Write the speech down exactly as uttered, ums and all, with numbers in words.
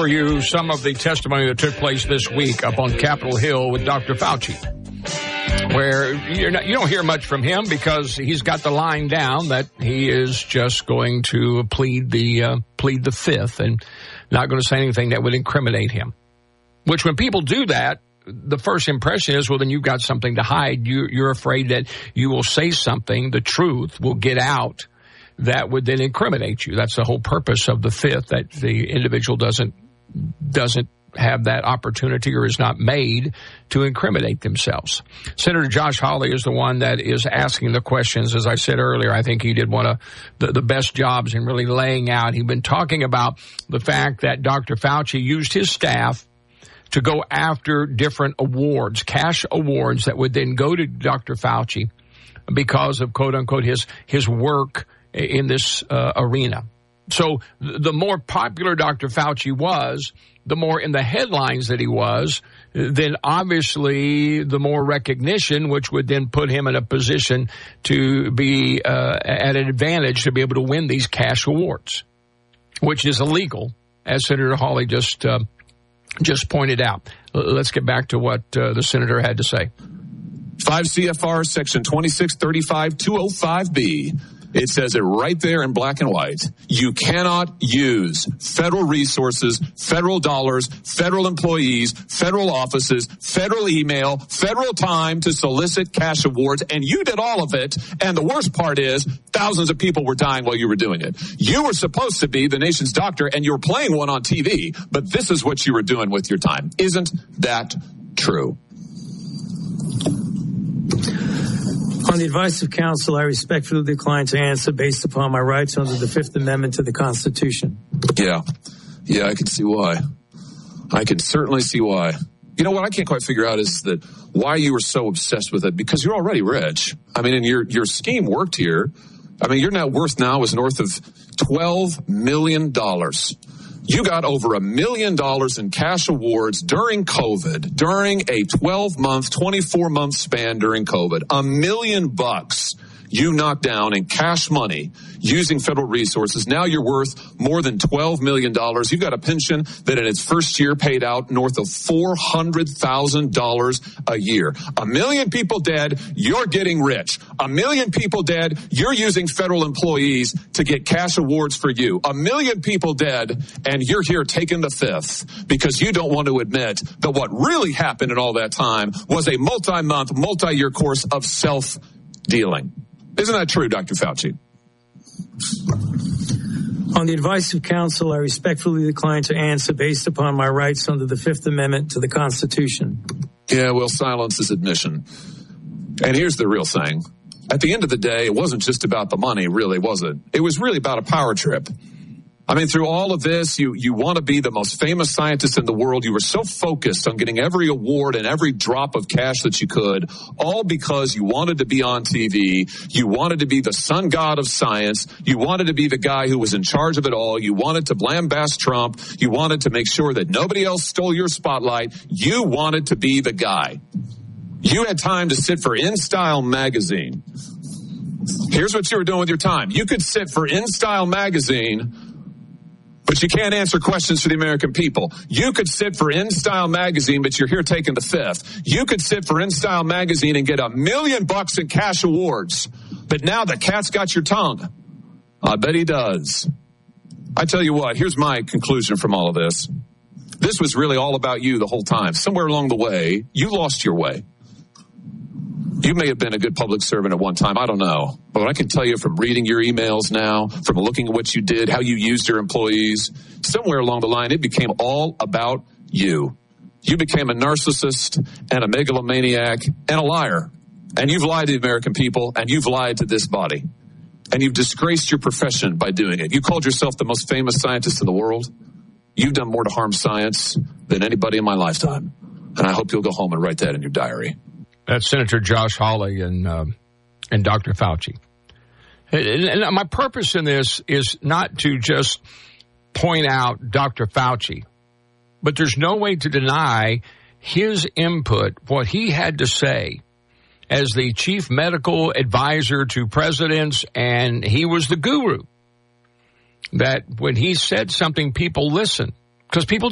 for you some of the testimony that took place this week up on Capitol Hill with Doctor Fauci, where you're not, you don't hear much from him because he's got the line down that he is just going to plead the uh, plead the fifth and not going to say anything that would incriminate him. Which, when people do that, the first impression is, well, then you've got something to hide. You, you're afraid that you will say something, the truth will get out, that would then incriminate you. That's the whole purpose of the fifth, that the individual doesn't doesn't have that opportunity or is not made to incriminate themselves. Senator Josh Hawley is the one that is asking the questions. As I said earlier, I think he did one of the, the best jobs in really laying out. He'd been talking about the fact that Doctor Fauci used his staff to go after different awards, cash awards that would then go to Doctor Fauci because of, quote unquote, his his work in this uh, arena. So the more popular Doctor Fauci was, the more in the headlines that he was, then obviously the more recognition, which would then put him in a position to be uh, at an advantage to be able to win these cash awards, which is illegal, as Senator Hawley just uh, just pointed out. Let's get back to what uh, the senator had to say. five C F R section twenty-six thirty-five two oh five B. It says it right there in black and white. You cannot use federal resources, federal dollars, federal employees, federal offices, federal email, federal time to solicit cash awards. And you did all of it. And the worst part is thousands of people were dying while you were doing it. You were supposed to be the nation's doctor and you were playing one on T V. But this is what you were doing with your time. Isn't that true? On the advice of counsel, I respectfully decline to answer based upon my rights under the Fifth Amendment to the Constitution. Yeah. Yeah, I can see why. I can certainly see why. You know what I can't quite figure out is that why you were so obsessed with it, because you're already rich. I mean, and your your scheme worked here. I mean, your net worth now is north of twelve million dollars. You got over a million dollars in cash awards during COVID, during a twelve-month, twenty-four-month span during COVID. A million bucks you knocked down in cash money using federal resources. Now you're worth more than twelve million dollars. You've got a pension that in its first year paid out north of four hundred thousand dollars a year. A million people dead, you're getting rich. A million people dead, you're using federal employees to get cash awards for you. A million people dead, and you're here taking the fifth because you don't want to admit that what really happened in all that time was a multi-month, multi-year course of self-dealing. Isn't that true, Doctor Fauci? On the advice of counsel, I respectfully decline to answer based upon my rights under the Fifth Amendment to the Constitution. Yeah, well, silence is admission. And here's the real thing. At the end of the day, it wasn't just about the money, really, was it? It was really about a power trip. I mean, through all of this, you, you want to be the most famous scientist in the world. You were so focused on getting every award and every drop of cash that you could, all because you wanted to be on T V. You wanted to be the sun god of science. You wanted to be the guy who was in charge of it all. You wanted to lambast Trump. You wanted to make sure that nobody else stole your spotlight. You wanted to be the guy. You had time to sit for InStyle magazine. Here's what you were doing with your time. You could sit for InStyle magazine, but you can't answer questions for the American people. You could sit for InStyle magazine, but you're here taking the fifth. You could sit for InStyle magazine and get a million bucks in cash awards. But now the cat's got your tongue. I bet he does. I tell you what, here's my conclusion from all of this. This was really all about you the whole time. Somewhere along the way, you lost your way. You may have been a good public servant at one time. I don't know. But I can tell you from reading your emails now, from looking at what you did, how you used your employees, somewhere along the line, it became all about you. You became a narcissist and a megalomaniac and a liar. And you've lied to the American people, and you've lied to this body. And you've disgraced your profession by doing it. You called yourself the most famous scientist in the world. You've done more to harm science than anybody in my lifetime. And I hope you'll go home and write that in your diary. That's Senator Josh Hawley and uh, and Doctor Fauci. And, and my purpose in this is not to just point out Doctor Fauci, but there's no way to deny his input, what he had to say as the chief medical advisor to presidents, and he was the guru. That when he said something, people listened, because people